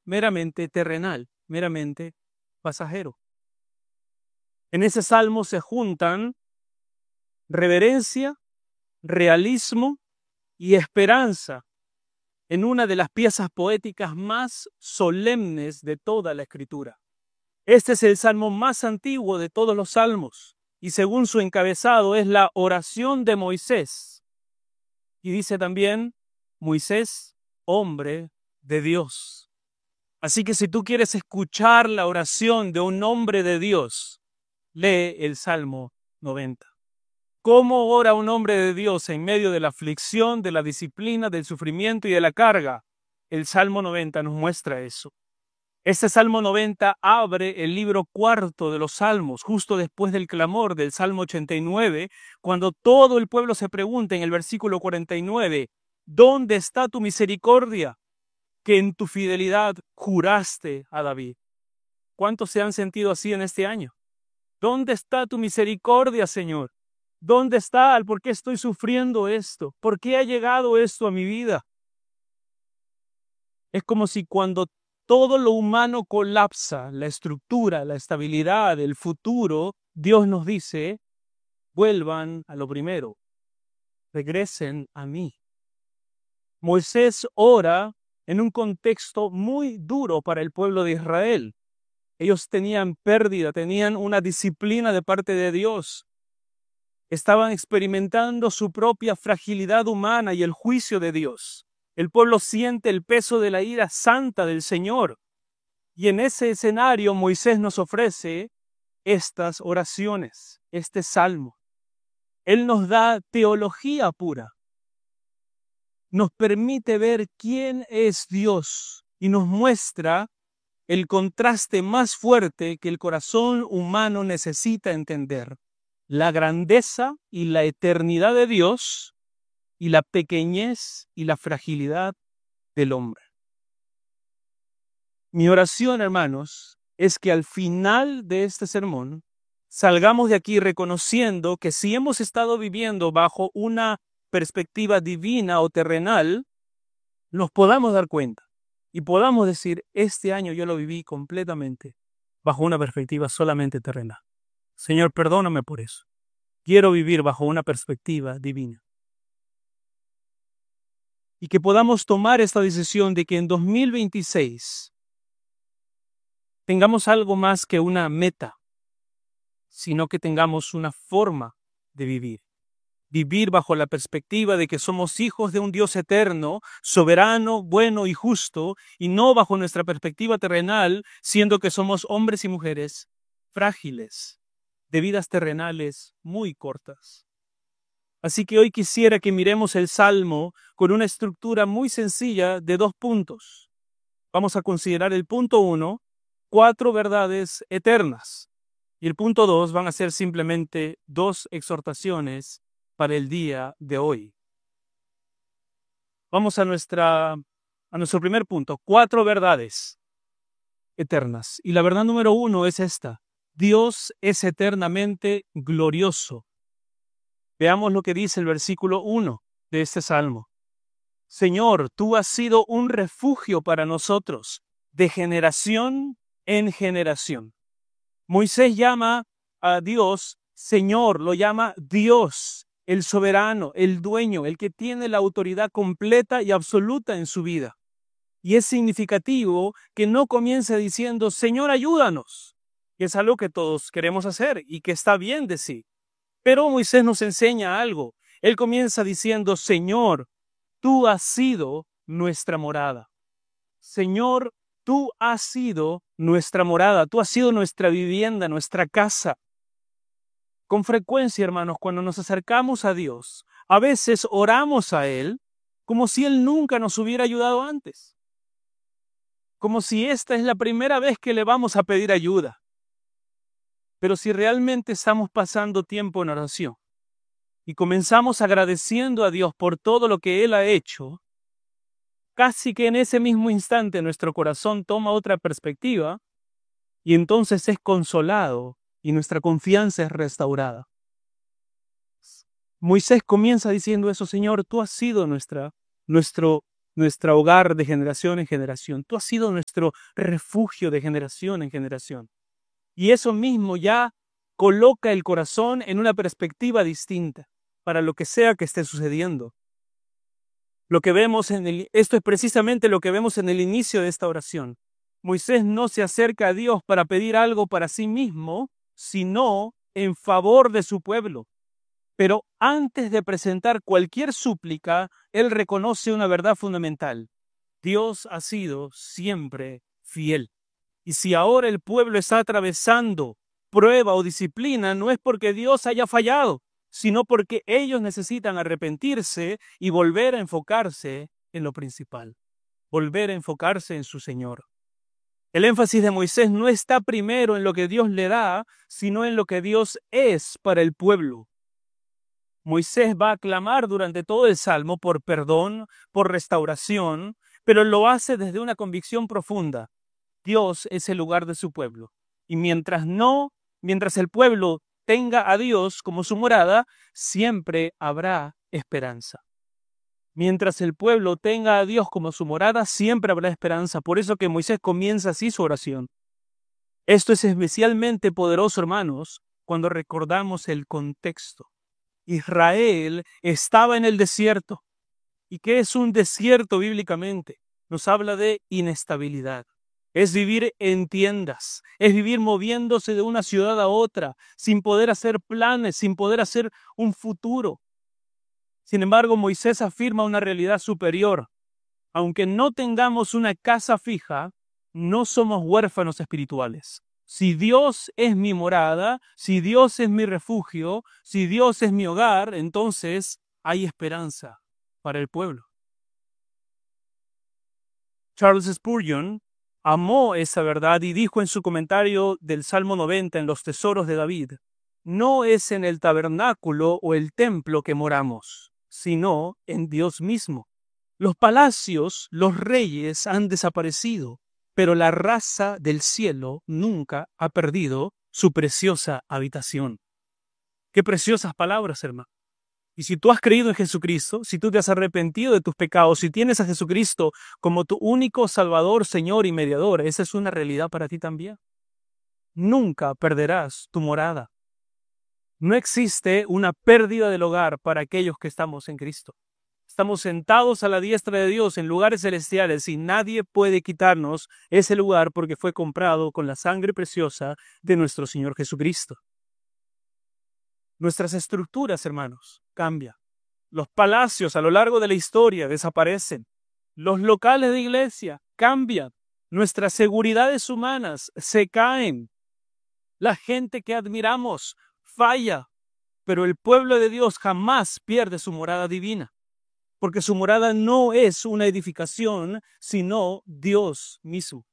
meramente terrenal, meramente pasajero. En ese salmo se juntan reverencia, realismo y esperanza en una de las piezas poéticas más solemnes de toda la Escritura. Este es el salmo más antiguo de todos los salmos y según su encabezado es la oración de Moisés. Y dice también, Moisés, hombre de Dios. Así que si tú quieres escuchar la oración de un hombre de Dios, lee el Salmo 90. ¿Cómo ora un hombre de Dios en medio de la aflicción, de la disciplina, del sufrimiento y de la carga? El Salmo 90 nos muestra eso. Este Salmo 90 abre el libro cuarto de los Salmos, justo después del clamor del Salmo 89, cuando todo el pueblo se pregunta en el versículo 49, ¿dónde está tu misericordia que en tu fidelidad juraste a David? ¿Cuántos se han sentido así en este año? ¿Dónde está tu misericordia, Señor? ¿Dónde está? ¿Por qué estoy sufriendo esto? ¿Por qué ha llegado esto a mi vida? Es como si cuando todo lo humano colapsa, la estructura, la estabilidad, el futuro, Dios nos dice, vuelvan a lo primero, regresen a mí. Moisés ora en un contexto muy duro para el pueblo de Israel. Ellos tenían pérdida, tenían una disciplina de parte de Dios. Estaban experimentando su propia fragilidad humana y el juicio de Dios. El pueblo siente el peso de la ira santa del Señor. Y en ese escenario Moisés nos ofrece estas oraciones, este salmo. Él nos da teología pura. Nos permite ver quién es Dios y nos muestra el contraste más fuerte que el corazón humano necesita entender. La grandeza y la eternidad de Dios y la pequeñez y la fragilidad del hombre. Mi oración, hermanos, es que al final de este sermón salgamos de aquí reconociendo que si hemos estado viviendo bajo una perspectiva divina o terrenal, nos podamos dar cuenta y podamos decir, este año yo lo viví completamente bajo una perspectiva solamente terrenal. Señor, perdóname por eso. Quiero vivir bajo una perspectiva divina. Y que podamos tomar esta decisión de que en 2026 tengamos algo más que una meta, sino que tengamos una forma de vivir. Vivir bajo la perspectiva de que somos hijos de un Dios eterno, soberano, bueno y justo, y no bajo nuestra perspectiva terrenal, siendo que somos hombres y mujeres frágiles, de vidas terrenales muy cortas. Así que hoy quisiera que miremos el Salmo con una estructura muy sencilla de 2 puntos. Vamos a considerar el punto 1, 4 verdades eternas. Y el punto 2 van a ser simplemente 2 exhortaciones para el día de hoy. Vamos a nuestro primer punto, 4 verdades eternas. Y la verdad número 1 es esta: Dios es eternamente glorioso. Veamos lo que dice el versículo 1 de este salmo. Señor, tú has sido un refugio para nosotros, de generación en generación. Moisés llama a Dios Señor, lo llama Dios, el soberano, el dueño, el que tiene la autoridad completa y absoluta en su vida. Y es significativo que no comience diciendo, Señor, ayúdanos, que es algo que todos queremos hacer y que está bien decir. Pero Moisés nos enseña algo. Él comienza diciendo, Señor, tú has sido nuestra morada. Señor, tú has sido nuestra morada, tú has sido nuestra vivienda, nuestra casa. Con frecuencia, hermanos, cuando nos acercamos a Dios, a veces oramos a Él como si Él nunca nos hubiera ayudado antes. Como si esta es la primera vez que le vamos a pedir ayuda. Pero si realmente estamos pasando tiempo en oración y comenzamos agradeciendo a Dios por todo lo que Él ha hecho, casi que en ese mismo instante nuestro corazón toma otra perspectiva y entonces es consolado y nuestra confianza es restaurada. Moisés comienza diciendo eso, Señor, tú has sido nuestro nuestro hogar de generación en generación. Tú has sido nuestro refugio de generación en generación. Y eso mismo ya coloca el corazón en una perspectiva distinta para lo que sea que esté sucediendo. Lo que vemos esto es precisamente lo que vemos en el inicio de esta oración. Moisés no se acerca a Dios para pedir algo para sí mismo, sino en favor de su pueblo. Pero antes de presentar cualquier súplica, él reconoce una verdad fundamental. Dios ha sido siempre fiel. Y si ahora el pueblo está atravesando prueba o disciplina, no es porque Dios haya fallado, sino porque ellos necesitan arrepentirse y volver a enfocarse en lo principal, volver a enfocarse en su Señor. El énfasis de Moisés no está primero en lo que Dios le da, sino en lo que Dios es para el pueblo. Moisés va a clamar durante todo el Salmo por perdón, por restauración, pero lo hace desde una convicción profunda. Dios es el lugar de su pueblo. Y mientras el pueblo tenga a Dios como su morada, siempre habrá esperanza. Mientras el pueblo tenga a Dios como su morada, siempre habrá esperanza. Por eso que Moisés comienza así su oración. Esto es especialmente poderoso, hermanos, cuando recordamos el contexto. Israel estaba en el desierto. ¿Y qué es un desierto bíblicamente? Nos habla de inestabilidad. Es vivir en tiendas, es vivir moviéndose de una ciudad a otra, sin poder hacer planes, sin poder hacer un futuro. Sin embargo, Moisés afirma una realidad superior. Aunque no tengamos una casa fija, no somos huérfanos espirituales. Si Dios es mi morada, si Dios es mi refugio, si Dios es mi hogar, entonces hay esperanza para el pueblo. Charles Spurgeon amó esa verdad y dijo en su comentario del Salmo 90 en los tesoros de David: no es en el tabernáculo o el templo que moramos, sino en Dios mismo. Los palacios, los reyes han desaparecido, pero la raza del cielo nunca ha perdido su preciosa habitación. Qué preciosas palabras, hermano. Y si tú has creído en Jesucristo, si tú te has arrepentido de tus pecados, si tienes a Jesucristo como tu único Salvador, Señor y mediador, esa es una realidad para ti también. Nunca perderás tu morada. No existe una pérdida del hogar para aquellos que estamos en Cristo. Estamos sentados a la diestra de Dios en lugares celestiales y nadie puede quitarnos ese lugar porque fue comprado con la sangre preciosa de nuestro Señor Jesucristo. Nuestras estructuras, hermanos, cambian. Los palacios a lo largo de la historia desaparecen. Los locales de iglesia cambian. Nuestras seguridades humanas se caen. La gente que admiramos falla. Pero el pueblo de Dios jamás pierde su morada divina. Porque su morada no es una edificación, sino Dios mismo.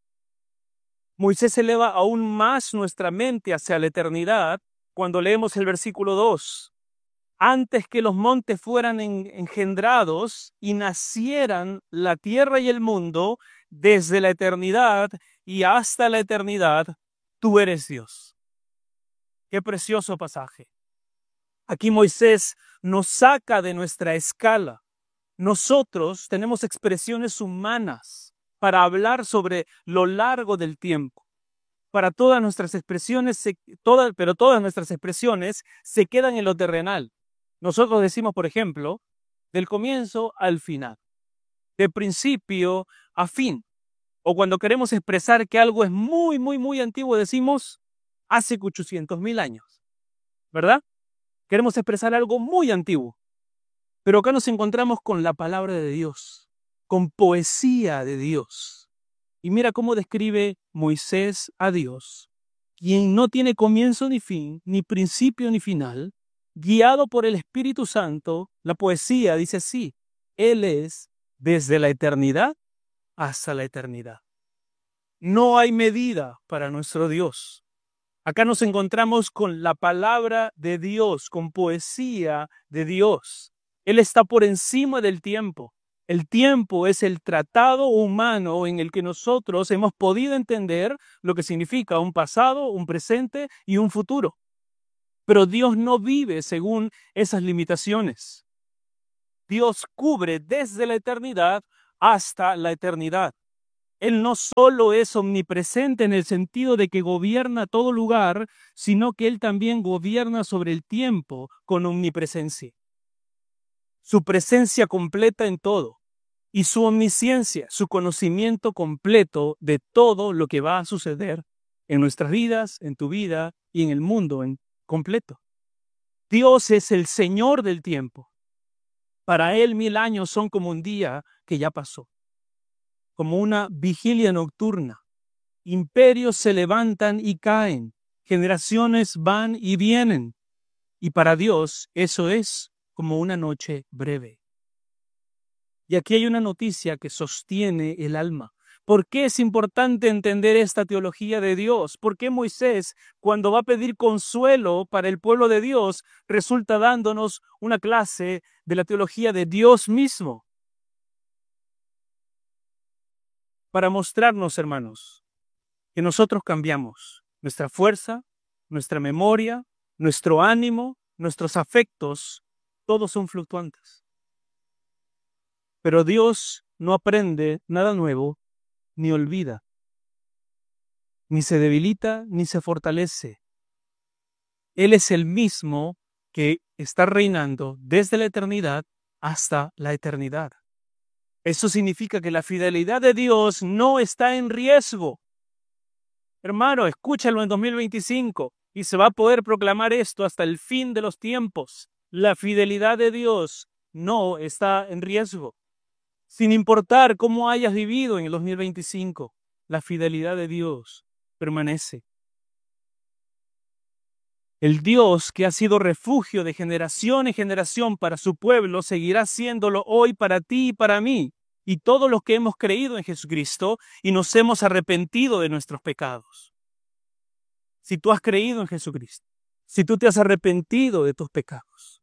Moisés eleva aún más nuestra mente hacia la eternidad cuando leemos el versículo 2. Antes que los montes fueran engendrados y nacieran la tierra y el mundo, desde la eternidad y hasta la eternidad, tú eres Dios. Qué precioso pasaje. Aquí Moisés nos saca de nuestra escala. Nosotros tenemos expresiones humanas para hablar sobre lo largo del tiempo. Para todas nuestras expresiones, pero todas nuestras expresiones se quedan en lo terrenal. Nosotros decimos, por ejemplo, del comienzo al final, de principio a fin. O cuando queremos expresar que algo es muy, muy, muy antiguo, decimos hace 800,000 años. ¿Verdad? Queremos expresar algo muy antiguo. Pero acá nos encontramos con la palabra de Dios, con poesía de Dios. Y mira cómo describe Moisés a Dios, quien no tiene comienzo ni fin, ni principio ni final, guiado por el Espíritu Santo. La poesía dice así: Él es desde la eternidad hasta la eternidad. No hay medida para nuestro Dios. Acá nos encontramos con la palabra de Dios, con poesía de Dios. Él está por encima del tiempo. El tiempo es el tratado humano en el que nosotros hemos podido entender lo que significa un pasado, un presente y un futuro. Pero Dios no vive según esas limitaciones. Dios cubre desde la eternidad hasta la eternidad. Él no solo es omnipresente en el sentido de que gobierna todo lugar, sino que Él también gobierna sobre el tiempo con omnipresencia. Su presencia completa en todo y su omnisciencia, su conocimiento completo de todo lo que va a suceder en nuestras vidas, en tu vida y en el mundo en completo. Dios es el Señor del tiempo. Para Él 1000 años son como un día que ya pasó, como una vigilia nocturna. Imperios se levantan y caen, generaciones van y vienen, y para Dios eso es como una noche breve. Y aquí hay una noticia que sostiene el alma. ¿Por qué es importante entender esta teología de Dios? ¿Por qué Moisés, cuando va a pedir consuelo para el pueblo de Dios, resulta dándonos una clase de la teología de Dios mismo? Para mostrarnos, hermanos, que nosotros cambiamos. Nuestra fuerza, nuestra memoria, nuestro ánimo, nuestros afectos, todos son fluctuantes. Pero Dios no aprende nada nuevo, ni olvida, ni se debilita, ni se fortalece. Él es el mismo que está reinando desde la eternidad hasta la eternidad. Eso significa que la fidelidad de Dios no está en riesgo. Hermano, escúchalo en 2025 y se va a poder proclamar esto hasta el fin de los tiempos. La fidelidad de Dios no está en riesgo. Sin importar cómo hayas vivido en el 2025, la fidelidad de Dios permanece. El Dios que ha sido refugio de generación en generación para su pueblo seguirá siéndolo hoy para ti y para mí y todos los que hemos creído en Jesucristo y nos hemos arrepentido de nuestros pecados. Si tú has creído en Jesucristo, si tú te has arrepentido de tus pecados,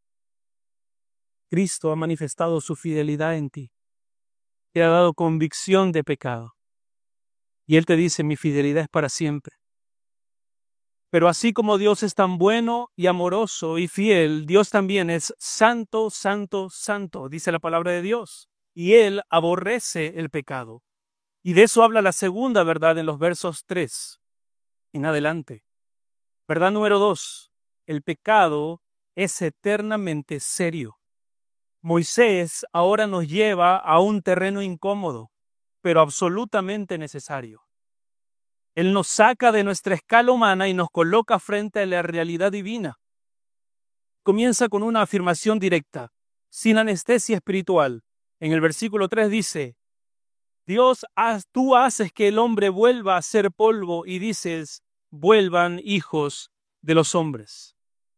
Cristo ha manifestado su fidelidad en ti. Te ha dado convicción de pecado. Y Él te dice, mi fidelidad es para siempre. Pero así como Dios es tan bueno y amoroso y fiel, Dios también es santo, santo, santo, dice la palabra de Dios. Y Él aborrece el pecado. Y de eso habla la segunda verdad en los versos 3 en adelante. Verdad número 2. El pecado es eternamente serio. Moisés ahora nos lleva a un terreno incómodo, pero absolutamente necesario. Él nos saca de nuestra escala humana y nos coloca frente a la realidad divina. Comienza con una afirmación directa, sin anestesia espiritual. En el versículo 3 dice, Dios, tú haces que el hombre vuelva a ser polvo y dices, vuelvan hijos de los hombres.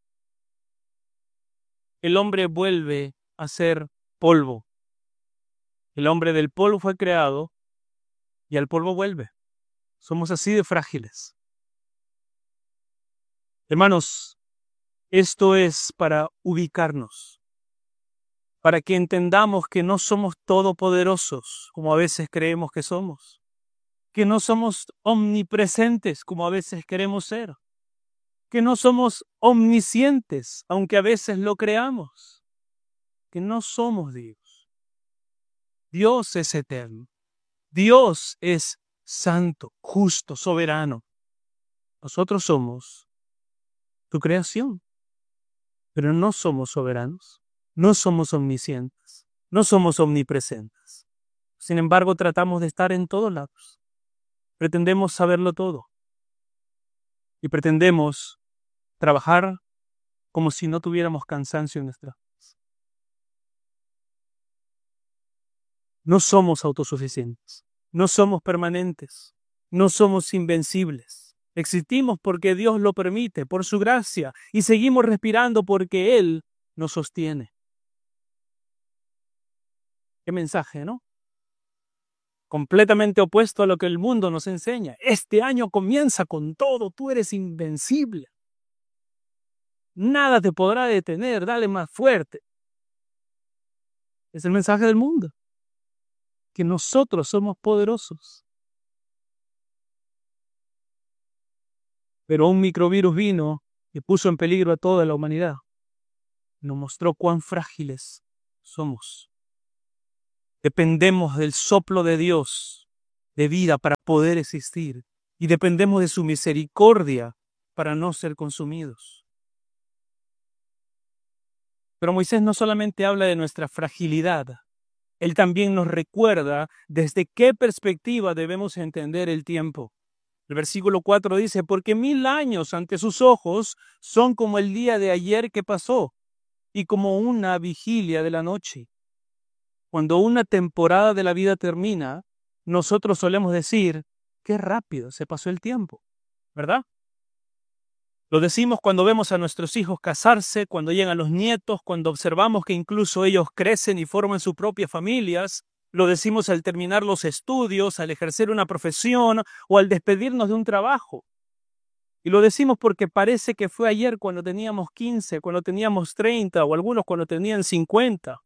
El hombre vuelve a ser polvo. El hombre del polvo fue creado y al polvo vuelve. Somos así de frágiles. Hermanos, esto es para ubicarnos, para que entendamos que no somos todopoderosos, como a veces creemos que somos, que no somos omnipresentes, como a veces queremos ser, que no somos omniscientes, aunque a veces lo creamos, que no somos Dios. Dios es eterno. Dios es santo, justo, soberano. Nosotros somos tu creación, pero no somos soberanos, no somos omniscientes, no somos omnipresentes. Sin embargo, tratamos de estar en todos lados. Pretendemos saberlo todo y pretendemos trabajar como si no tuviéramos cansancio en nuestras vidas. No somos autosuficientes, no somos permanentes, no somos invencibles. Existimos porque Dios lo permite, por su gracia, y seguimos respirando porque Él nos sostiene. Qué mensaje, ¿no? Completamente opuesto a lo que el mundo nos enseña. Este año comienza con todo, tú eres invencible. Nada te podrá detener, dale más fuerte. Es el mensaje del mundo, que nosotros somos poderosos. Pero un microvirus vino y puso en peligro a toda la humanidad. Nos mostró cuán frágiles somos. Dependemos del soplo de Dios de vida para poder existir y dependemos de su misericordia para no ser consumidos. Pero Moisés no solamente habla de nuestra fragilidad, él también nos recuerda desde qué perspectiva debemos entender el tiempo. El versículo 4 dice, porque 1000 años ante sus ojos son como el día de ayer que pasó y como una vigilia de la noche. Cuando una temporada de la vida termina, nosotros solemos decir, qué rápido se pasó el tiempo, ¿verdad? Lo decimos cuando vemos a nuestros hijos casarse, cuando llegan los nietos, cuando observamos que incluso ellos crecen y forman sus propias familias. Lo decimos al terminar los estudios, al ejercer una profesión o al despedirnos de un trabajo. Y lo decimos porque parece que fue ayer cuando teníamos 15, cuando teníamos 30 o algunos cuando tenían 50.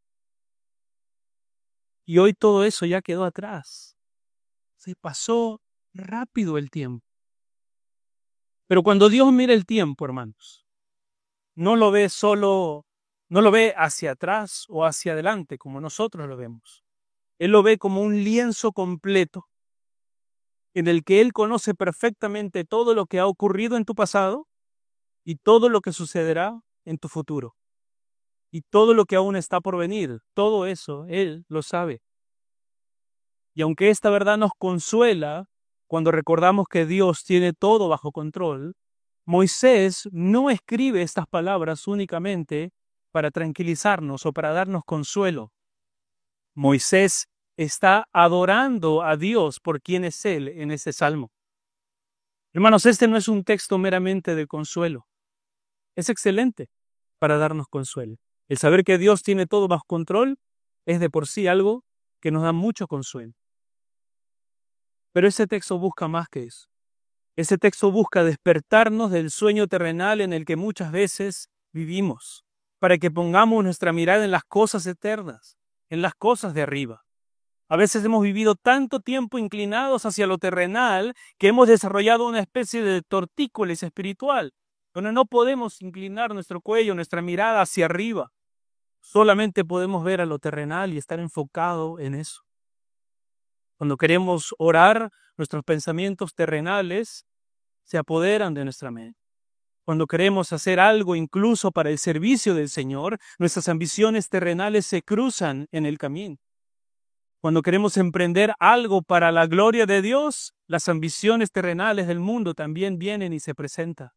Y hoy todo eso ya quedó atrás. Se pasó rápido el tiempo. Pero cuando Dios mira el tiempo, hermanos, no lo ve hacia atrás o hacia adelante como nosotros lo vemos. Él lo ve como un lienzo completo en el que Él conoce perfectamente todo lo que ha ocurrido en tu pasado y todo lo que sucederá en tu futuro. Y todo lo que aún está por venir, todo eso Él lo sabe. Y aunque esta verdad nos consuela cuando recordamos que Dios tiene todo bajo control, Moisés no escribe estas palabras únicamente para tranquilizarnos o para darnos consuelo. Moisés está adorando a Dios por quien es Él en este salmo. Hermanos, este no es un texto meramente de consuelo. Es excelente para darnos consuelo. El saber que Dios tiene todo bajo control es de por sí algo que nos da mucho consuelo. Pero ese texto busca más que eso. Ese texto busca despertarnos del sueño terrenal en el que muchas veces vivimos, para que pongamos nuestra mirada en las cosas eternas, en las cosas de arriba. A veces hemos vivido tanto tiempo inclinados hacia lo terrenal que hemos desarrollado una especie de tortícolis espiritual, donde no podemos inclinar nuestro cuello, nuestra mirada hacia arriba. Solamente podemos ver a lo terrenal y estar enfocado en eso. Cuando queremos orar, nuestros pensamientos terrenales se apoderan de nuestra mente. Cuando queremos hacer algo incluso para el servicio del Señor, nuestras ambiciones terrenales se cruzan en el camino. Cuando queremos emprender algo para la gloria de Dios, las ambiciones terrenales del mundo también vienen y se presentan.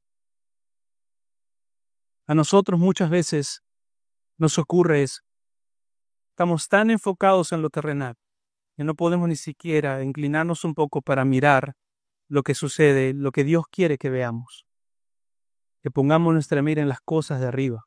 A nosotros muchas veces nos ocurre eso. Estamos tan enfocados en lo terrenal que no podemos ni siquiera inclinarnos un poco para mirar lo que sucede, lo que Dios quiere que veamos. Que pongamos nuestra mira en las cosas de arriba.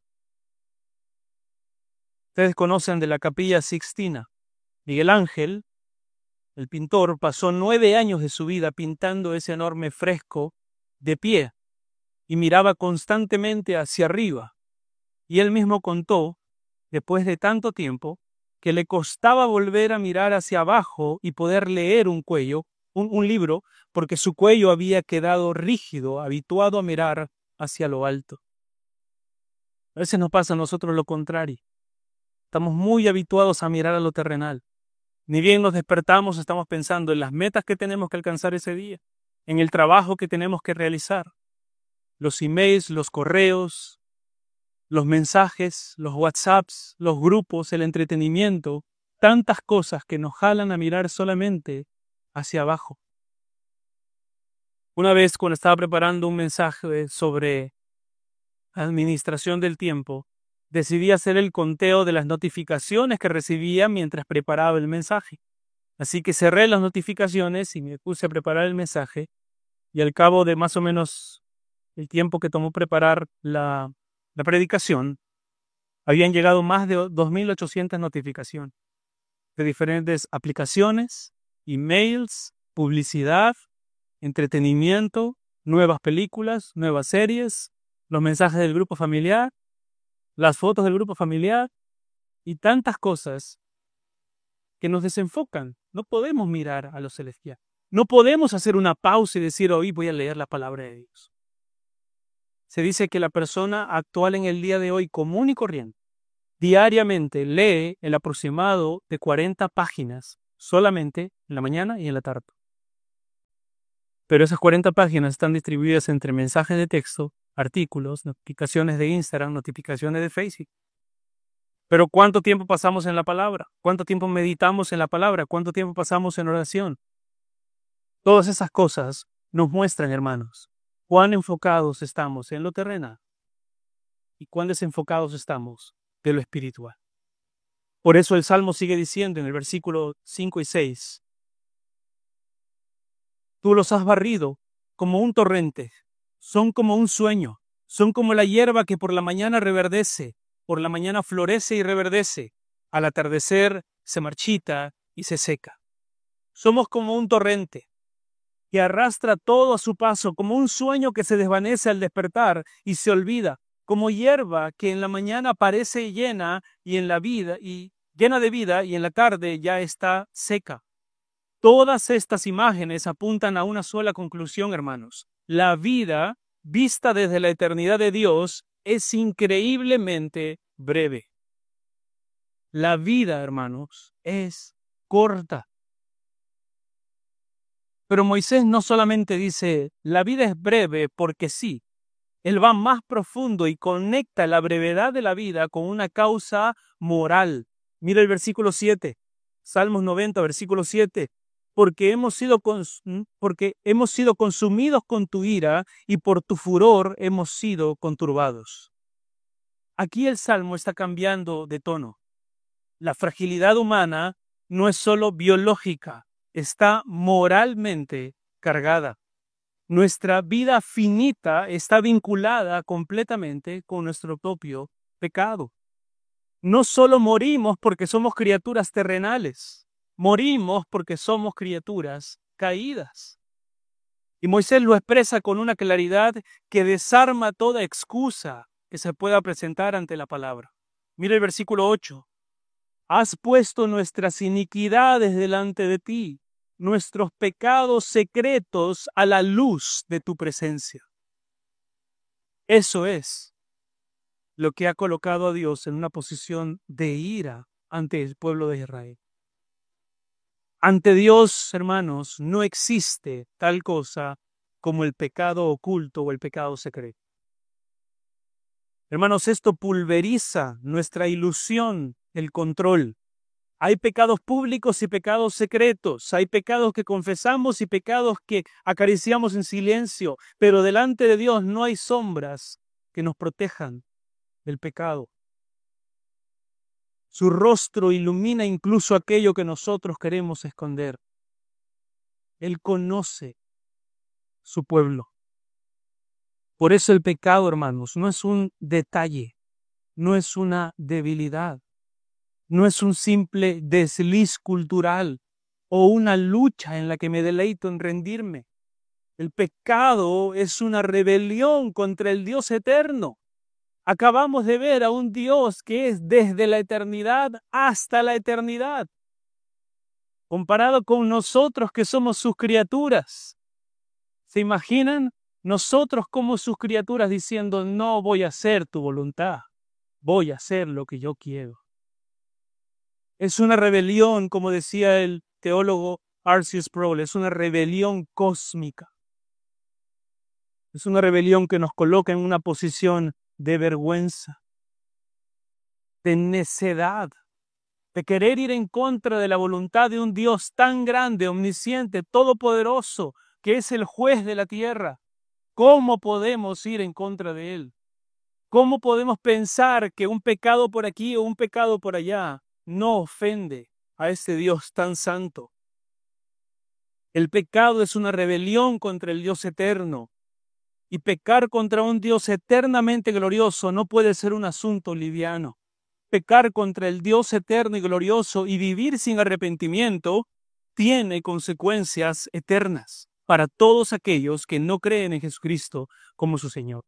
Ustedes conocen de la Capilla Sixtina. Miguel Ángel, el pintor, pasó 9 años de su vida pintando ese enorme fresco de pie y miraba constantemente hacia arriba. Y él mismo contó, después de tanto tiempo, que le costaba volver a mirar hacia abajo y poder leer un libro, porque su cuello había quedado rígido, habituado a mirar hacia lo alto. A veces nos pasa a nosotros lo contrario. Estamos muy habituados a mirar a lo terrenal. Ni bien nos despertamos, estamos pensando en las metas que tenemos que alcanzar ese día, en el trabajo que tenemos que realizar, los emails, los correos, los mensajes, los WhatsApps, los grupos, el entretenimiento, tantas cosas que nos jalan a mirar solamente hacia abajo. Una vez cuando estaba preparando un mensaje sobre administración del tiempo, decidí hacer el conteo de las notificaciones que recibía mientras preparaba el mensaje. Así que cerré las notificaciones y me puse a preparar el mensaje, y al cabo de más o menos el tiempo que tomó preparar la predicación, habían llegado más de 2.800 notificaciones de diferentes aplicaciones, emails, publicidad, entretenimiento, nuevas películas, nuevas series, los mensajes del grupo familiar, las fotos del grupo familiar y tantas cosas que nos desenfocan. No podemos mirar a lo celestial. No podemos hacer una pausa y decir, hoy voy a leer la palabra de Dios. Se dice que la persona actual en el día de hoy, común y corriente, diariamente lee el aproximado de 40 páginas, solamente en la mañana y en la tarde. Pero esas 40 páginas están distribuidas entre mensajes de texto, artículos, notificaciones de Instagram, notificaciones de Facebook. Pero ¿cuánto tiempo pasamos en la palabra? ¿Cuánto tiempo meditamos en la palabra? ¿Cuánto tiempo pasamos en oración? Todas esas cosas nos muestran, hermanos, cuán enfocados estamos en lo terrenal y cuán desenfocados estamos de lo espiritual. Por eso el Salmo sigue diciendo en el versículo 5 y 6, tú los has barrido como un torrente, son como un sueño, son como la hierba que por la mañana reverdece, por la mañana florece y reverdece, al atardecer se marchita y se seca. Somos como un torrente que arrastra todo a su paso, como un sueño que se desvanece al despertar y se olvida, como hierba que en la mañana parece llena y en la vida y llena de vida y en la tarde ya está seca. Todas estas imágenes apuntan a una sola conclusión, hermanos. La vida, vista desde la eternidad de Dios, es increíblemente breve. La vida, hermanos, es corta. Pero Moisés no solamente dice, la vida es breve porque sí. Él va más profundo y conecta la brevedad de la vida con una causa moral. Mira el versículo 7, Salmos 90, versículo 7. Porque hemos sido consumidos con tu ira y por tu furor hemos sido conturbados. Aquí el Salmo está cambiando de tono. La fragilidad humana no es solo biológica, está moralmente cargada. Nuestra vida finita está vinculada completamente con nuestro propio pecado. No solo morimos porque somos criaturas terrenales, morimos porque somos criaturas caídas. Y Moisés lo expresa con una claridad que desarma toda excusa que se pueda presentar ante la palabra. Mira el versículo 8. Has puesto nuestras iniquidades delante de ti, nuestros pecados secretos a la luz de tu presencia. Eso es lo que ha colocado a Dios en una posición de ira ante el pueblo de Israel. Ante Dios, hermanos, no existe tal cosa como el pecado oculto o el pecado secreto. Hermanos, esto pulveriza nuestra ilusión, el control. Hay pecados públicos y pecados secretos. Hay pecados que confesamos y pecados que acariciamos en silencio. Pero delante de Dios no hay sombras que nos protejan del pecado. Su rostro ilumina incluso aquello que nosotros queremos esconder. Él conoce su pueblo. Por eso el pecado, hermanos, no es un detalle, no es una debilidad, no es un simple desliz cultural o una lucha en la que me deleito en rendirme. El pecado es una rebelión contra el Dios eterno. Acabamos de ver a un Dios que es desde la eternidad hasta la eternidad, comparado con nosotros que somos sus criaturas. ¿Se imaginan? Nosotros como sus criaturas diciendo, no voy a hacer tu voluntad, voy a hacer lo que yo quiero. Es una rebelión, como decía el teólogo R.C. Sproul, es una rebelión cósmica. Es una rebelión que nos coloca en una posición de vergüenza, de necedad, de querer ir en contra de la voluntad de un Dios tan grande, omnisciente, todopoderoso, que es el juez de la tierra. ¿Cómo podemos ir en contra de Él? ¿Cómo podemos pensar que un pecado por aquí o un pecado por allá no ofende a este Dios tan santo? El pecado es una rebelión contra el Dios eterno. Y pecar contra un Dios eternamente glorioso no puede ser un asunto liviano. Pecar contra el Dios eterno y glorioso y vivir sin arrepentimiento tiene consecuencias eternas para todos aquellos que no creen en Jesucristo como su Señor.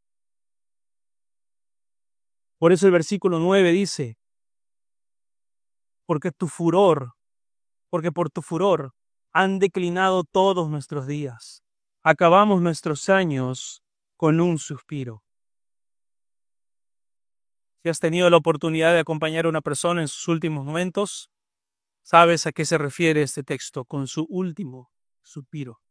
Por eso el versículo 9 dice, porque por tu furor han declinado todos nuestros días. Acabamos nuestros años con un suspiro. Si has tenido la oportunidad de acompañar a una persona en sus últimos momentos, sabes a qué se refiere este texto con su último suspiro.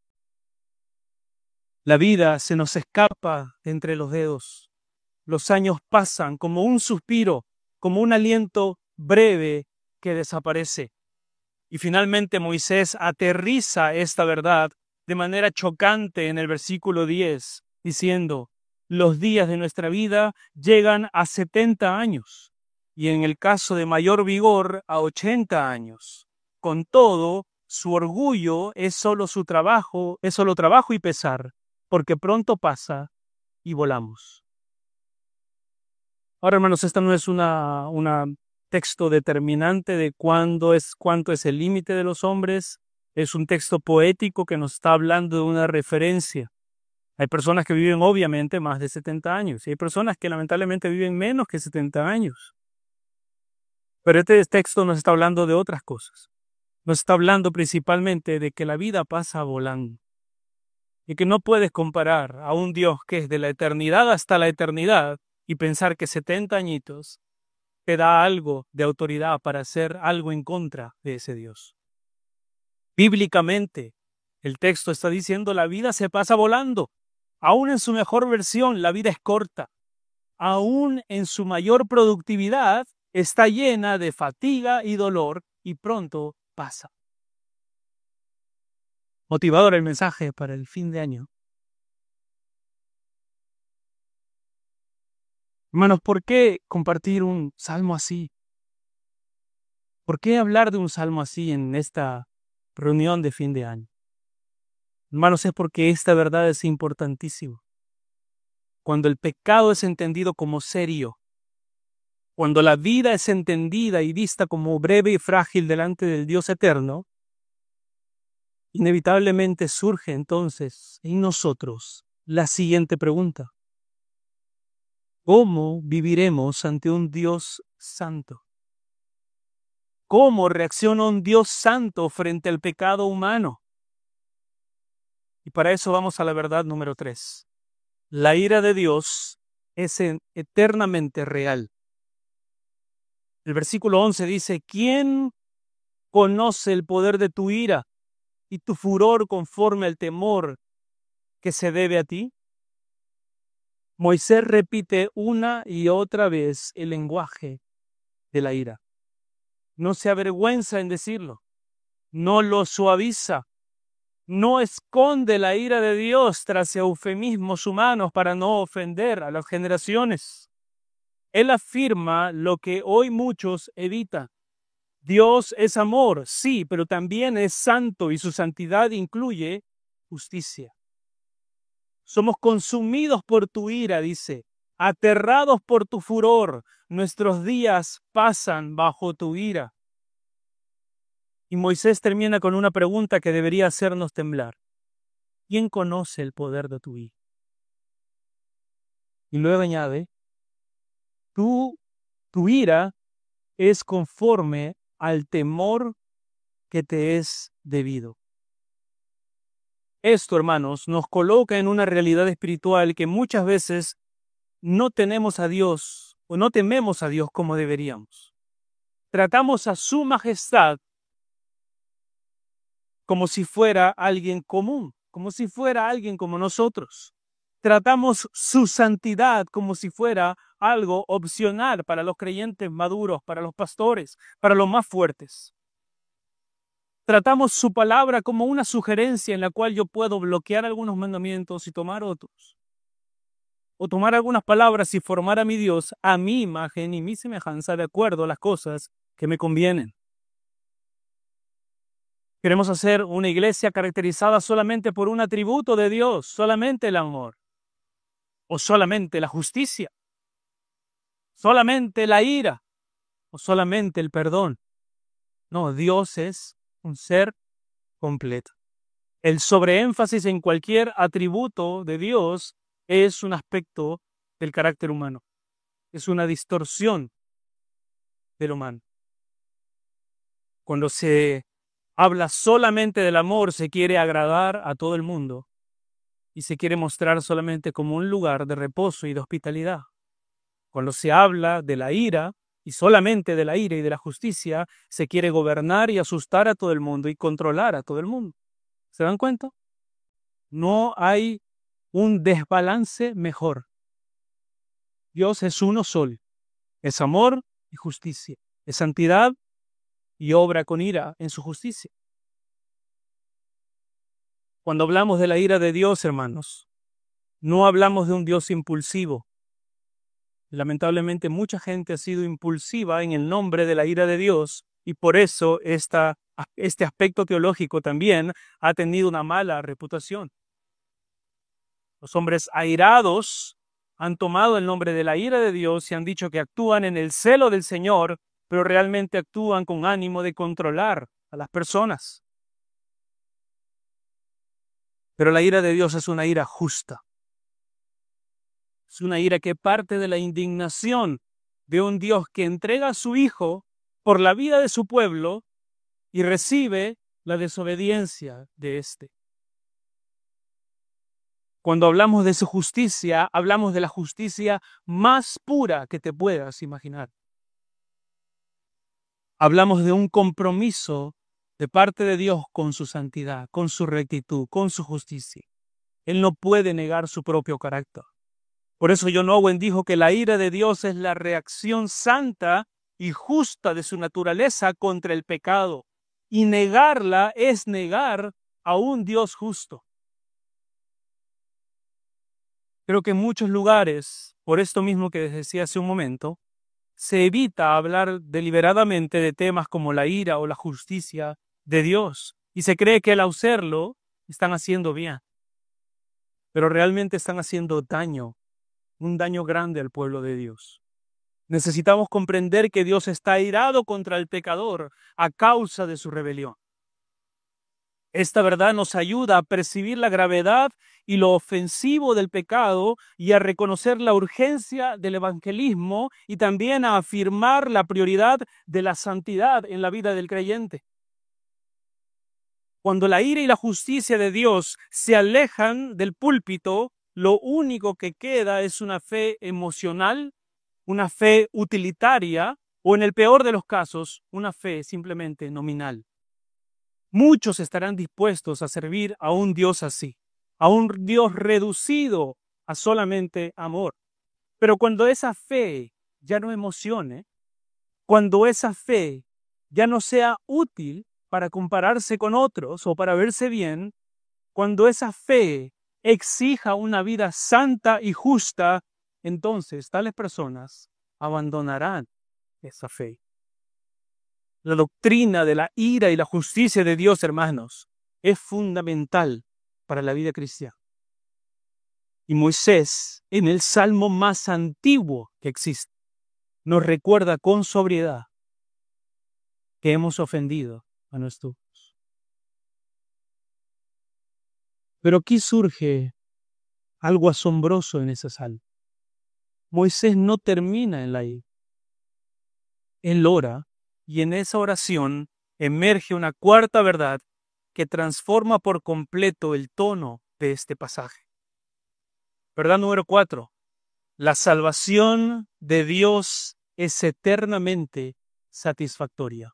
La vida se nos escapa de entre los dedos. Los años pasan como un suspiro, como un aliento breve que desaparece. Y finalmente Moisés aterriza esta verdad de manera chocante en el versículo 10, diciendo: los días de nuestra vida llegan a 70 años, y en el caso de mayor vigor a 80 años. Con todo, su orgullo es solo trabajo y pesar, porque pronto pasa y volamos. Ahora, hermanos, esta no es un texto determinante de cuánto es el límite de los hombres. Es un texto poético que nos está hablando de una referencia. Hay personas que viven obviamente más de 70 años y hay personas que lamentablemente viven menos que 70 años. Pero este texto nos está hablando de otras cosas. Nos está hablando principalmente de que la vida pasa volando y que no puedes comparar a un Dios que es de la eternidad hasta la eternidad y pensar que 70 añitos te da algo de autoridad para hacer algo en contra de ese Dios. Bíblicamente, el texto está diciendo la vida se pasa volando. Aún en su mejor versión, la vida es corta. Aún en su mayor productividad, está llena de fatiga y dolor y pronto pasa. Motivador el mensaje para el fin de año. Hermanos, ¿por qué compartir un salmo así? ¿Por qué hablar de un salmo así en esta reunión de fin de año? Hermanos, es porque esta verdad es importantísima. Cuando el pecado es entendido como serio, cuando la vida es entendida y vista como breve y frágil delante del Dios eterno, inevitablemente surge entonces en nosotros la siguiente pregunta: ¿cómo viviremos ante un Dios santo? ¿Cómo reacciona un Dios santo frente al pecado humano? Y para eso vamos a la verdad número 3. La ira de Dios es eternamente real. El versículo 11 dice: ¿quién conoce el poder de tu ira y tu furor conforme al temor que se debe a ti? Moisés repite una y otra vez el lenguaje de la ira. No se avergüenza en decirlo, no lo suaviza, no esconde la ira de Dios tras eufemismos humanos para no ofender a las generaciones. Él afirma lo que hoy muchos evitan. Dios es amor, sí, pero también es santo y su santidad incluye justicia. Somos consumidos por tu ira, dice, aterrados por tu furor. Nuestros días pasan bajo tu ira. Y Moisés termina con una pregunta que debería hacernos temblar. ¿Quién conoce el poder de tu ira? Y luego añade: tu ira es conforme al temor que te es debido. Esto, hermanos, nos coloca en una realidad espiritual que muchas veces no tenemos a Dios o no tememos a Dios como deberíamos. Tratamos a su majestad como si fuera alguien común, como si fuera alguien como nosotros. Tratamos su santidad como si fuera algo opcional para los creyentes maduros, para los pastores, para los más fuertes. Tratamos su palabra como una sugerencia en la cual yo puedo bloquear algunos mandamientos y tomar otros. O tomar algunas palabras y formar a mi Dios a mi imagen y mi semejanza de acuerdo a las cosas que me convienen. Queremos hacer una iglesia caracterizada solamente por un atributo de Dios, solamente el amor, o solamente la justicia, solamente la ira, o solamente el perdón. No, Dios es un ser completo. El sobreénfasis en cualquier atributo de Dios es un aspecto del carácter humano, es una distorsión del humano. Cuando se habla solamente del amor, se quiere agradar a todo el mundo y se quiere mostrar solamente como un lugar de reposo y de hospitalidad. Cuando se habla de la ira, y solamente de la ira y de la justicia, se quiere gobernar y asustar a todo el mundo y controlar a todo el mundo. ¿Se dan cuenta? No hay un desbalance mejor. Dios es uno solo. Es amor y justicia. Es santidad y obra con ira en su justicia. Cuando hablamos de la ira de Dios, hermanos, no hablamos de un Dios impulsivo. Lamentablemente, mucha gente ha sido impulsiva en el nombre de la ira de Dios y por eso este aspecto teológico también ha tenido una mala reputación. Los hombres airados han tomado el nombre de la ira de Dios y han dicho que actúan en el celo del Señor, pero realmente actúan con ánimo de controlar a las personas. Pero la ira de Dios es una ira justa. Es una ira que parte de la indignación de un Dios que entrega a su Hijo por la vida de su pueblo y recibe la desobediencia de éste. Cuando hablamos de su justicia, hablamos de la justicia más pura que te puedas imaginar. Hablamos de un compromiso de parte de Dios con su santidad, con su rectitud, con su justicia. Él no puede negar su propio carácter. Por eso John Owen dijo que la ira de Dios es la reacción santa y justa de su naturaleza contra el pecado. Y negarla es negar a un Dios justo. Creo que en muchos lugares, por esto mismo que decía hace un momento, se evita hablar deliberadamente de temas como la ira o la justicia de Dios. Y se cree que al hacerlo están haciendo bien. Pero realmente están haciendo daño, un daño grande al pueblo de Dios. Necesitamos comprender que Dios está airado contra el pecador a causa de su rebelión. Esta verdad nos ayuda a percibir la gravedad y lo ofensivo del pecado y a reconocer la urgencia del evangelismo y también a afirmar la prioridad de la santidad en la vida del creyente. Cuando la ira y la justicia de Dios se alejan del púlpito, lo único que queda es una fe emocional, una fe utilitaria o, en el peor de los casos, una fe simplemente nominal. Muchos estarán dispuestos a servir a un Dios así, a un Dios reducido a solamente amor. Pero cuando esa fe ya no emocione, cuando esa fe ya no sea útil para compararse con otros o para verse bien, cuando esa fe exija una vida santa y justa, entonces tales personas abandonarán esa fe. La doctrina de la ira y la justicia de Dios, hermanos, es fundamental para la vida cristiana. Y Moisés, en el salmo más antiguo que existe, nos recuerda con sobriedad que hemos ofendido a nuestro Dios. Pero aquí surge algo asombroso en ese salmo. Moisés no termina en la ira. Él ora y en esa oración emerge una cuarta verdad que transforma por completo el tono de este pasaje. Verdad número 4. La salvación de Dios es eternamente satisfactoria.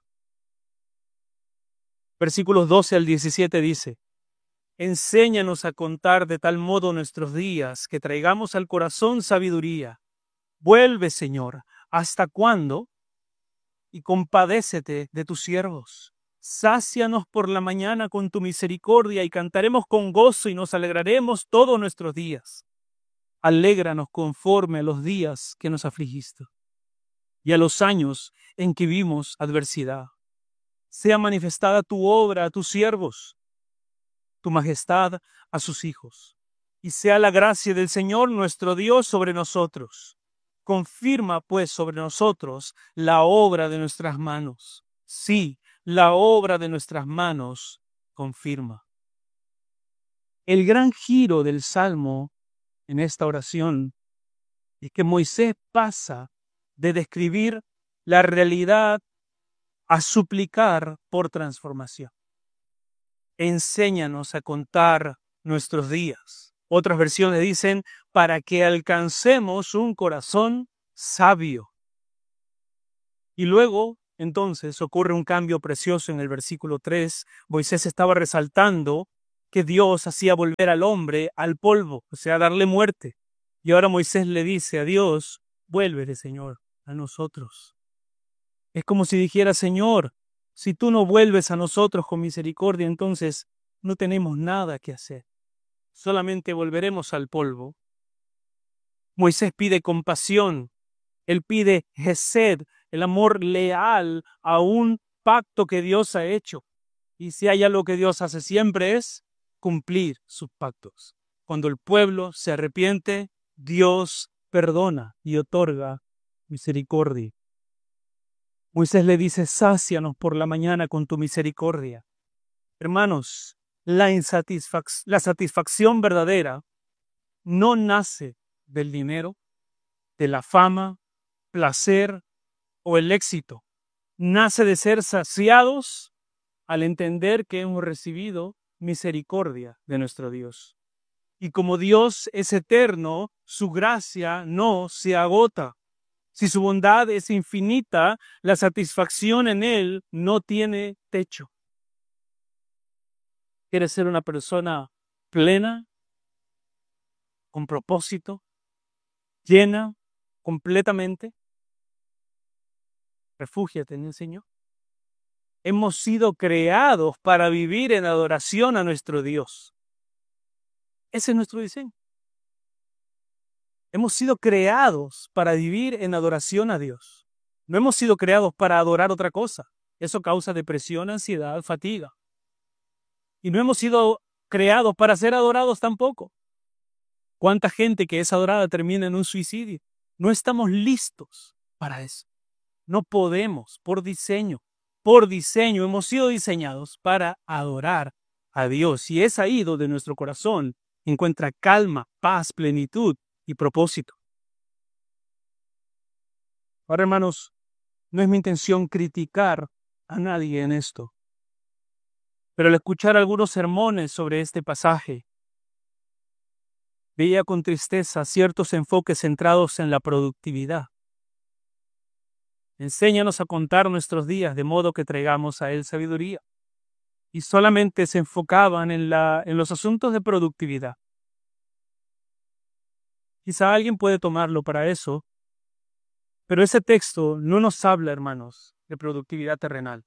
Versículos 12 al 17 dice: enséñanos a contar de tal modo nuestros días que traigamos al corazón sabiduría. Vuelve, Señor, ¿hasta cuándo? Y compadécete de tus siervos. Sácianos por la mañana con tu misericordia y cantaremos con gozo y nos alegraremos todos nuestros días. Alégranos conforme a los días que nos afligiste y a los años en que vimos adversidad. Sea manifestada tu obra a tus siervos, tu majestad a sus hijos, y sea la gracia del Señor nuestro Dios sobre nosotros. Confirma, pues, sobre nosotros la obra de nuestras manos. Sí, la obra de nuestras manos confirma. El gran giro del Salmo en esta oración es que Moisés pasa de describir la realidad a suplicar por transformación. Enséñanos a contar nuestros días. Otras versiones dicen, para que alcancemos un corazón sabio. Y luego, entonces, ocurre un cambio precioso en el versículo 3. Moisés estaba resaltando que Dios hacía volver al hombre al polvo, o sea, darle muerte. Y ahora Moisés le dice a Dios, vuélvete, Señor, a nosotros. Es como si dijera, Señor, si tú no vuelves a nosotros con misericordia, entonces no tenemos nada que hacer. Solamente volveremos al polvo. Moisés pide compasión. Él pide hesed, el amor leal a un pacto que Dios ha hecho. Y si hay algo que Dios hace siempre es cumplir sus pactos. Cuando el pueblo se arrepiente, Dios perdona y otorga misericordia. Moisés le dice, sácianos por la mañana con tu misericordia. Hermanos, la satisfacción verdadera no nace del dinero, de la fama, placer o el éxito. Nace de ser saciados al entender que hemos recibido misericordia de nuestro Dios. Y como Dios es eterno, su gracia no se agota. Si su bondad es infinita, la satisfacción en Él no tiene techo. ¿Quieres ser una persona plena, con propósito, llena, completamente? Refúgiate en el Señor. Hemos sido creados para vivir en adoración a nuestro Dios. Ese es nuestro diseño. Hemos sido creados para vivir en adoración a Dios. No hemos sido creados para adorar otra cosa. Eso causa depresión, ansiedad, fatiga. Y no hemos sido creados para ser adorados tampoco. ¿Cuánta gente que es adorada termina en un suicidio? No estamos listos para eso. No podemos, por diseño hemos sido diseñados para adorar a Dios. Y es ahí donde nuestro corazón encuentra calma, paz, plenitud y propósito. Ahora, hermanos, no es mi intención criticar a nadie en esto. Pero al escuchar algunos sermones sobre este pasaje, veía con tristeza ciertos enfoques centrados en la productividad. Enséñanos a contar nuestros días de modo que traigamos a Él sabiduría. Y solamente se enfocaban en los asuntos de productividad. Quizá alguien puede tomarlo para eso, pero ese texto no nos habla, hermanos, de productividad terrenal.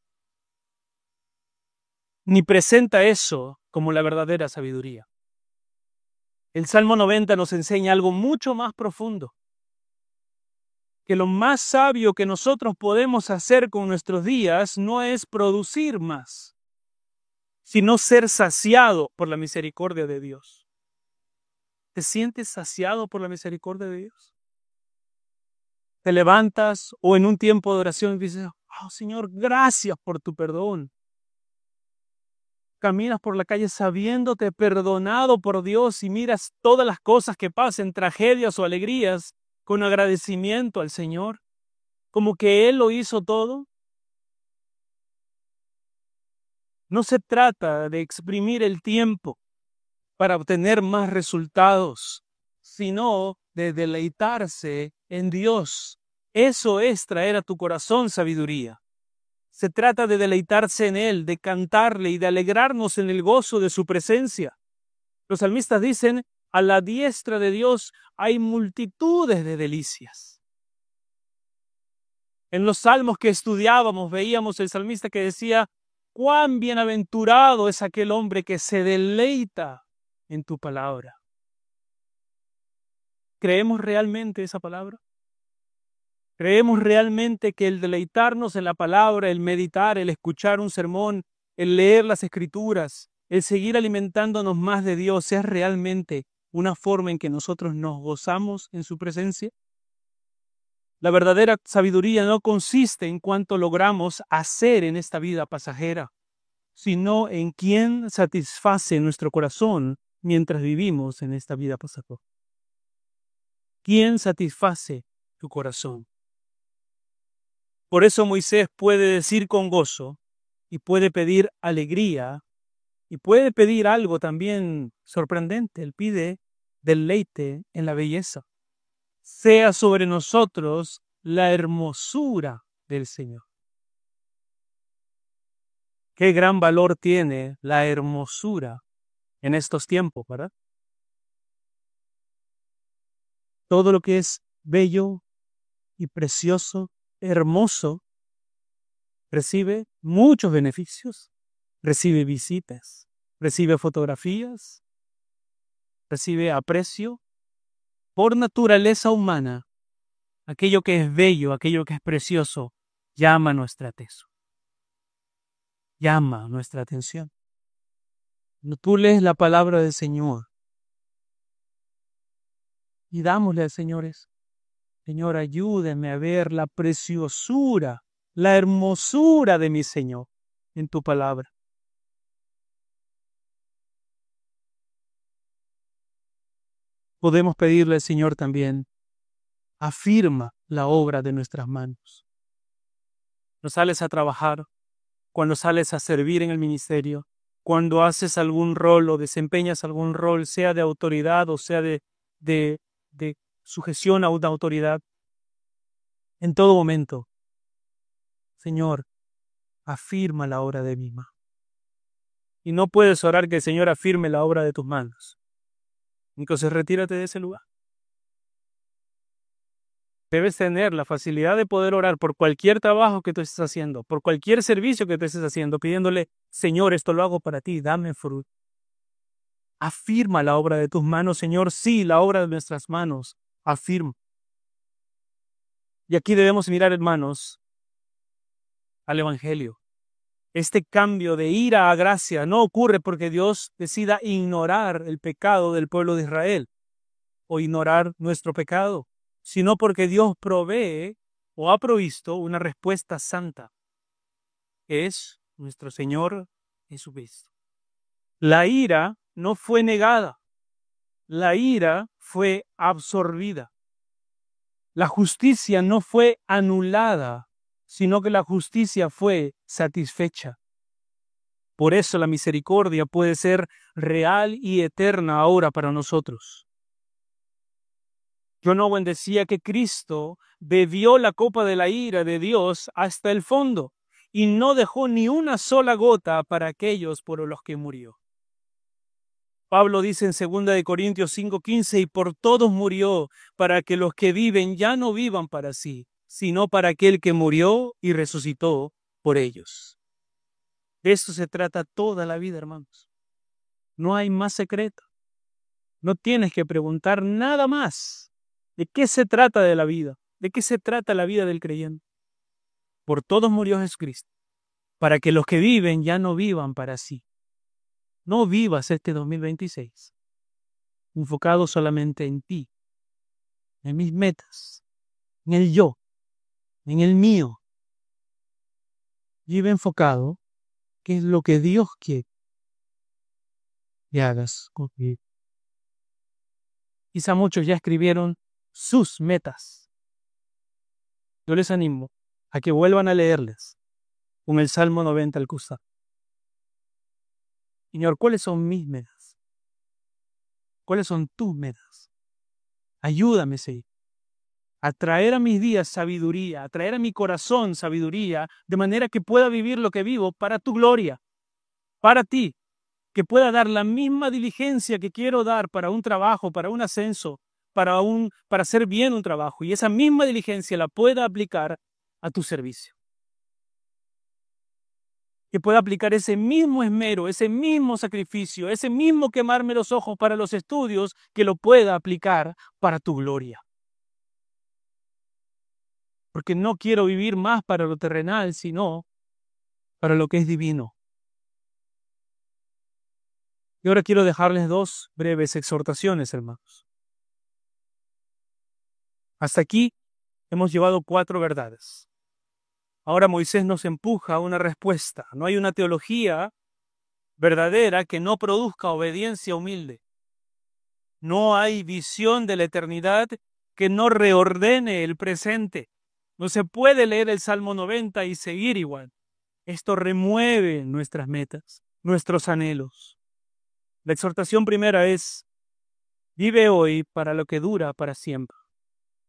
Ni presenta eso como la verdadera sabiduría. El Salmo 90 nos enseña algo mucho más profundo. Que lo más sabio que nosotros podemos hacer con nuestros días no es producir más, sino ser saciado por la misericordia de Dios. ¿Te sientes saciado por la misericordia de Dios? Te levantas o en un tiempo de oración dices, oh Señor, gracias por tu perdón. Caminas por la calle sabiéndote perdonado por Dios y miras todas las cosas que pasen, tragedias o alegrías, con agradecimiento al Señor, como que Él lo hizo todo. No se trata de exprimir el tiempo para obtener más resultados, sino de deleitarse en Dios. Eso es traer a tu corazón sabiduría. Se trata de deleitarse en Él, de cantarle y de alegrarnos en el gozo de su presencia. Los salmistas dicen, a la diestra de Dios hay multitudes de delicias. En los salmos que estudiábamos veíamos el salmista que decía, cuán bienaventurado es aquel hombre que se deleita en tu palabra. ¿Creemos realmente esa palabra? ¿Creemos realmente que el deleitarnos en la palabra, el meditar, el escuchar un sermón, el leer las escrituras, el seguir alimentándonos más de Dios es realmente una forma en que nosotros nos gozamos en su presencia? La verdadera sabiduría no consiste en cuánto logramos hacer en esta vida pasajera, sino en quién satisface nuestro corazón mientras vivimos en esta vida pasajera. ¿Quién satisface tu corazón? Por eso Moisés puede decir con gozo y puede pedir alegría y puede pedir algo también sorprendente. Él pide deleite en la belleza. sea sobre nosotros la hermosura del Señor. Qué gran valor tiene la hermosura en estos tiempos, ¿verdad? Todo lo que es bello y precioso, hermoso, recibe muchos beneficios, recibe visitas, recibe fotografías, recibe aprecio. Por naturaleza humana, aquello que es bello, aquello que es precioso, llama nuestra atención. Llama nuestra atención. Cuando tú lees la palabra del Señor y dámosle al Señor eso. Señor, ayúdame a ver la preciosura, la hermosura de mi Señor en tu palabra. Podemos pedirle al Señor también, afirma la obra de nuestras manos. Cuando sales a trabajar, cuando sales a servir en el ministerio, cuando haces algún rol o desempeñas algún rol, sea de autoridad o sea de sujeción a una autoridad, en todo momento, Señor, afirma la obra de mi mano. Y no puedes orar que el Señor afirme la obra de tus manos. Entonces retírate de ese lugar. Debes tener la facilidad de poder orar por cualquier trabajo que tú estés haciendo, por cualquier servicio que tú estés haciendo, pidiéndole, Señor, esto lo hago para ti, dame fruto. Afirma la obra de tus manos, Señor, sí, la obra de nuestras manos, afirma. Y aquí debemos mirar, hermanos, al Evangelio. Este cambio de ira a gracia no ocurre porque Dios decida ignorar el pecado del pueblo de Israel o ignorar nuestro pecado, sino porque Dios provee o ha provisto una respuesta santa, que es nuestro Señor Jesucristo. La ira no fue negada, la ira fue absorbida. La justicia no fue anulada, sino que la justicia fue satisfecha. Por eso la misericordia puede ser real y eterna ahora para nosotros. John Owen decía que Cristo bebió la copa de la ira de Dios hasta el fondo y no dejó ni una sola gota para aquellos por los que murió. Pablo dice en 2 Corintios 5:15, y por todos murió, para que los que viven ya no vivan para sí, sino para aquel que murió y resucitó por ellos. De esto se trata toda la vida, hermanos. No hay más secreto. No tienes que preguntar nada más. ¿De qué se trata de la vida? ¿De qué se trata la vida del creyente? Por todos murió Jesucristo, para que los que viven ya no vivan para sí. No vivas este 2026 enfocado solamente en ti, en mis metas, en el yo, en el mío. Vive enfocado, que es lo que Dios quiere que hagas conmigo. Quizá muchos ya escribieron sus metas. Yo les animo a que vuelvan a leerles con el Salmo 90 al costado. Señor, ¿cuáles son mis metas? ¿Cuáles son tus metas? Ayúdame, Señor, a traer a mis días sabiduría, a traer a mi corazón sabiduría, de manera que pueda vivir lo que vivo para tu gloria, para ti, que pueda dar la misma diligencia que quiero dar para un trabajo, para un ascenso, para hacer bien un trabajo, y esa misma diligencia la pueda aplicar a tu servicio. Que pueda aplicar ese mismo esmero, ese mismo sacrificio, ese mismo quemarme los ojos para los estudios, que lo pueda aplicar para tu gloria. Porque no quiero vivir más para lo terrenal, sino para lo que es divino. Y ahora quiero dejarles dos breves exhortaciones, hermanos. Hasta aquí hemos llevado 4 verdades. Ahora Moisés nos empuja a una respuesta. No hay una teología verdadera que no produzca obediencia humilde. No hay visión de la eternidad que no reordene el presente. No se puede leer el Salmo 90 y seguir igual. Esto remueve nuestras metas, nuestros anhelos. La exhortación primera es: vive hoy para lo que dura para siempre.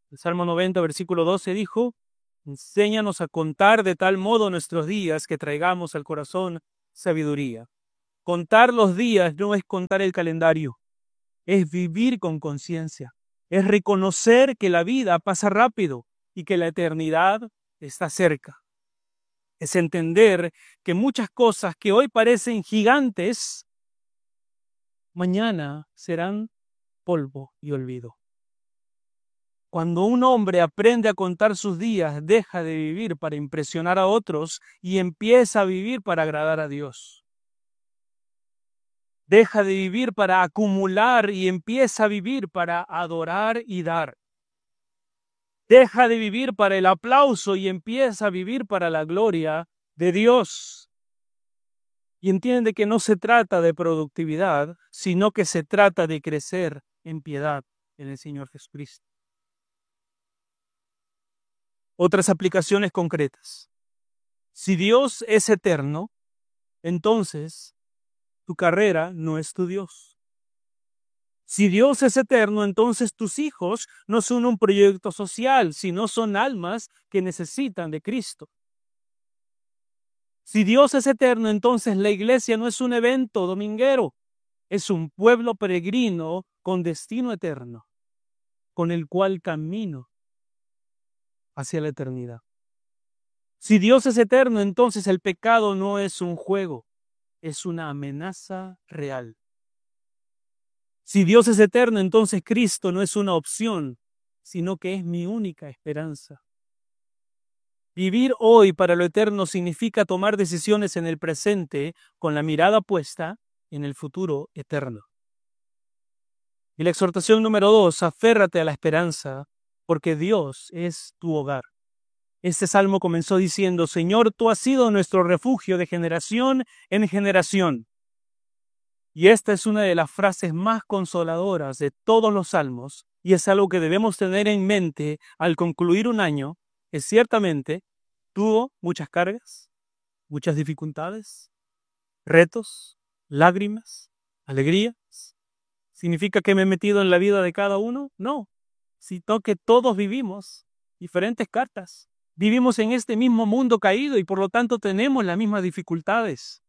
El Salmo 90, versículo 12 dijo: enséñanos a contar de tal modo nuestros días que traigamos al corazón sabiduría. Contar los días no es contar el calendario, es vivir con conciencia, es reconocer que la vida pasa rápido y que la eternidad está cerca. Es entender que muchas cosas que hoy parecen gigantes, mañana serán polvo y olvido. Cuando un hombre aprende a contar sus días, deja de vivir para impresionar a otros y empieza a vivir para agradar a Dios. Deja de vivir para acumular y empieza a vivir para adorar y dar. Deja de vivir para el aplauso y empieza a vivir para la gloria de Dios. Y entiende que no se trata de productividad, sino que se trata de crecer en piedad en el Señor Jesucristo. Otras aplicaciones concretas. Si Dios es eterno, entonces tu carrera no es tu Dios. Si Dios es eterno, entonces tus hijos no son un proyecto social, sino son almas que necesitan de Cristo. Si Dios es eterno, entonces la iglesia no es un evento dominguero, es un pueblo peregrino con destino eterno, con el cual camino hacia la eternidad. Si Dios es eterno, entonces el pecado no es un juego, es una amenaza real. Si Dios es eterno, entonces Cristo no es una opción, sino que es mi única esperanza. Vivir hoy para lo eterno significa tomar decisiones en el presente con la mirada puesta en el futuro eterno. Y la exhortación número 2, aférrate a la esperanza, porque Dios es tu hogar. Este salmo comenzó diciendo: Señor, tú has sido nuestro refugio de generación en generación. Y esta es una de las frases más consoladoras de todos los salmos, y es algo que debemos tener en mente al concluir un año que ciertamente tuvo muchas cargas, muchas dificultades, retos, lágrimas, alegrías. ¿Significa que me he metido en la vida de cada uno? No, sino que todos vivimos diferentes cartas. Vivimos en este mismo mundo caído y por lo tanto tenemos las mismas dificultades.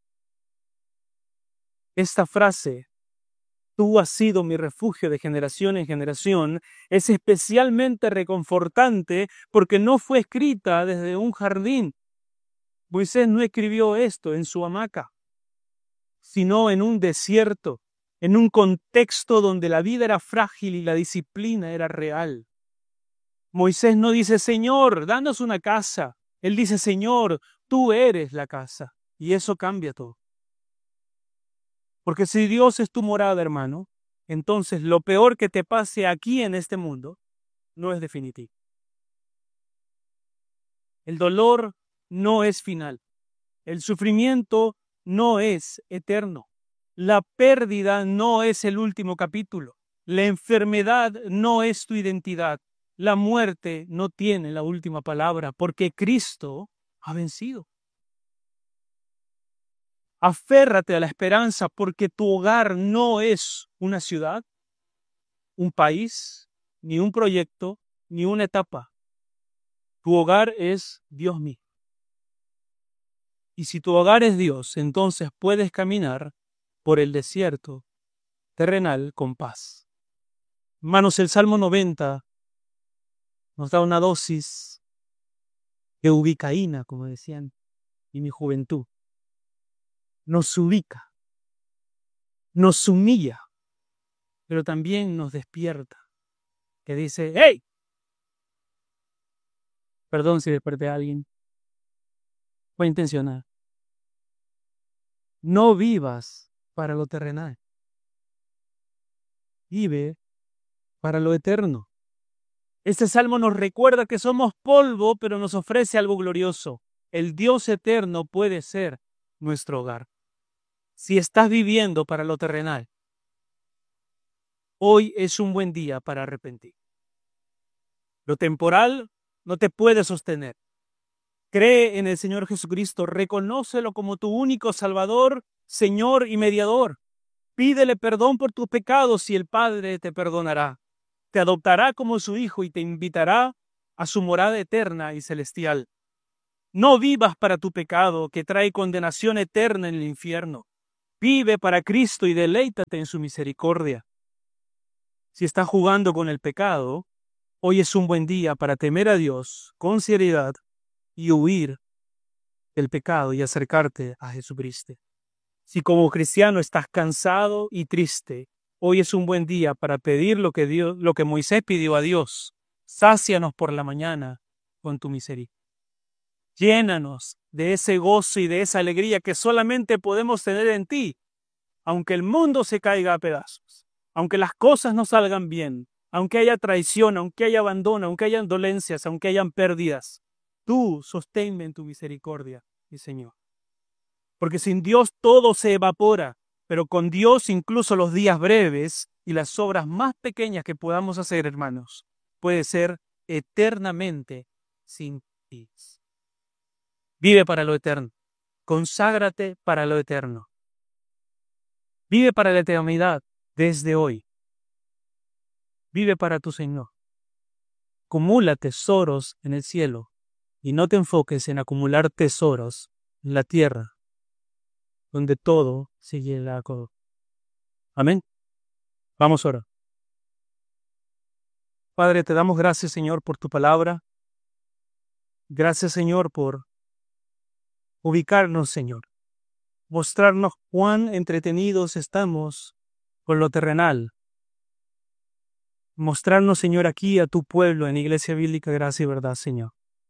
Esta frase, tú has sido mi refugio de generación en generación, es especialmente reconfortante porque no fue escrita desde un jardín. Moisés no escribió esto en su hamaca, sino en un desierto, en un contexto donde la vida era frágil y la disciplina era real. Moisés no dice: Señor, danos una casa. Él dice: Señor, tú eres la casa. Y eso cambia todo. Porque si Dios es tu morada, hermano, entonces lo peor que te pase aquí en este mundo no es definitivo. El dolor no es final. El sufrimiento no es eterno. La pérdida no es el último capítulo. La enfermedad no es tu identidad. La muerte no tiene la última palabra porque Cristo ha vencido. Aférrate a la esperanza porque tu hogar no es una ciudad, un país, ni un proyecto, ni una etapa. Tu hogar es Dios mismo. Y si tu hogar es Dios, entonces puedes caminar por el desierto terrenal con paz. Hermanos, el Salmo 90 nos da una dosis de ubicaína, como decían en mi juventud. Nos ubica, nos humilla, pero también nos despierta. Que dice: ¡hey! Perdón si desperté a alguien. Fue intencional. No vivas para lo terrenal. Vive para lo eterno. Este salmo nos recuerda que somos polvo, pero nos ofrece algo glorioso. El Dios eterno puede ser nuestro hogar. Si estás viviendo para lo terrenal, hoy es un buen día para arrepentir. Lo temporal no te puede sostener. Cree en el Señor Jesucristo, reconócelo como tu único Salvador, Señor y mediador. Pídele perdón por tus pecados y el Padre te perdonará. te adoptará como su hijo y te invitará a su morada eterna y celestial. No vivas para tu pecado, que trae condenación eterna en el infierno. Vive para Cristo y deleítate en su misericordia. Si estás jugando con el pecado, hoy es un buen día para temer a Dios con seriedad y huir del pecado y acercarte a Jesucristo. Si como cristiano estás cansado y triste, hoy es un buen día para pedir lo que Moisés pidió a Dios. Sácianos por la mañana con tu misericordia. Llénanos de ese gozo y de esa alegría que solamente podemos tener en ti, aunque el mundo se caiga a pedazos, aunque las cosas no salgan bien, aunque haya traición, aunque haya abandono, aunque hayan dolencias, aunque hayan pérdidas. Tú sosténme en tu misericordia, mi Señor. Porque sin Dios todo se evapora, pero con Dios incluso los días breves y las obras más pequeñas que podamos hacer, hermanos, puede ser eternamente sin ti. Vive para lo eterno. Conságrate para lo eterno. Vive para la eternidad desde hoy. Vive para tu Señor. Acumula tesoros en el cielo y no te enfoques en acumular tesoros en la tierra, donde todo se llena a codo. Amén. Vamos a orar. Padre, te damos gracias, Señor, por tu palabra. Gracias, Señor, por ubicarnos, Señor. Mostrarnos cuán entretenidos estamos con lo terrenal. Mostrarnos, Señor, aquí a tu pueblo en Iglesia Bíblica Gracia y Verdad, Señor.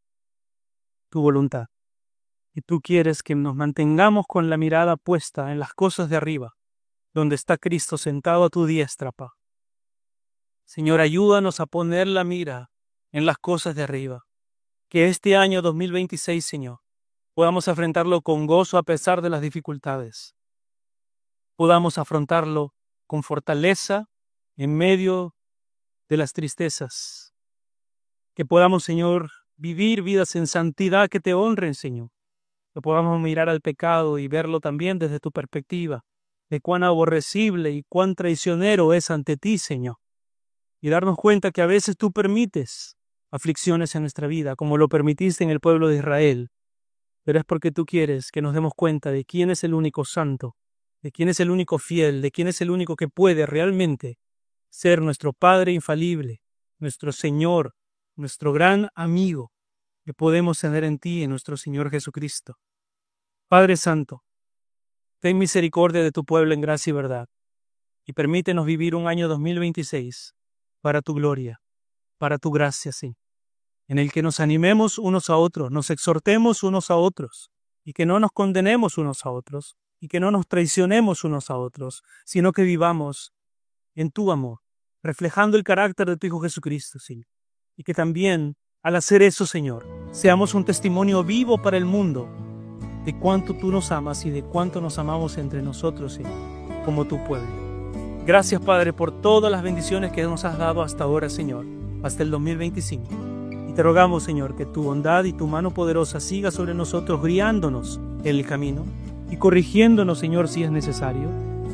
Tu voluntad. Y tú quieres que nos mantengamos con la mirada puesta en las cosas de arriba, donde está Cristo sentado a tu diestra, Pa. Señor, ayúdanos a poner la mira en las cosas de arriba. Que este año 2026, Señor, podamos afrontarlo con gozo a pesar de las dificultades. Podamos afrontarlo con fortaleza en medio de las tristezas. Que podamos, Señor, vivir vidas en santidad que te honren, Señor. Que podamos mirar al pecado y verlo también desde tu perspectiva, de cuán aborrecible y cuán traicionero es ante ti, Señor. Y darnos cuenta que a veces tú permites aflicciones en nuestra vida, como lo permitiste en el pueblo de Israel. Pero es porque tú quieres que nos demos cuenta de quién es el único santo, de quién es el único fiel, de quién es el único que puede realmente ser nuestro Padre infalible, nuestro Señor, nuestro gran amigo, que podemos tener en ti, en nuestro Señor Jesucristo. Padre Santo, ten misericordia de tu pueblo en gracia y verdad, y permítenos vivir un año 2026 para tu gloria, para tu gracia, sí, en el que nos animemos unos a otros, nos exhortemos unos a otros, y que no nos condenemos unos a otros, y que no nos traicionemos unos a otros, sino que vivamos en tu amor, reflejando el carácter de tu Hijo Jesucristo, sí, y que también, al hacer eso, Señor, seamos un testimonio vivo para el mundo de cuánto tú nos amas y de cuánto nos amamos entre nosotros, Señor, como tu pueblo. Gracias, Padre, por todas las bendiciones que nos has dado hasta ahora, Señor, hasta el 2025. Y te rogamos, Señor, que tu bondad y tu mano poderosa siga sobre nosotros, guiándonos en el camino y corrigiéndonos, Señor, si es necesario,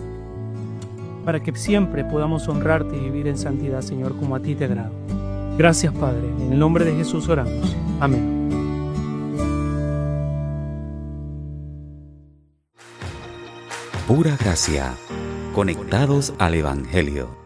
para que siempre podamos honrarte y vivir en santidad, Señor, como a ti te agrada. Gracias, Padre. En el nombre de Jesús oramos. Amén. Pura gracia, conectados al Evangelio.